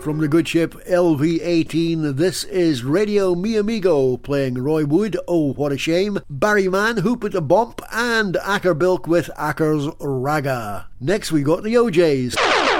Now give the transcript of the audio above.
From the good ship LV-18, this is Radio Mi Amigo playing Roy Wood, Oh What a Shame, Barry Mann, Hoop at the Bump, and Acker Bilk with Acker's Raga. Next we got the OJs.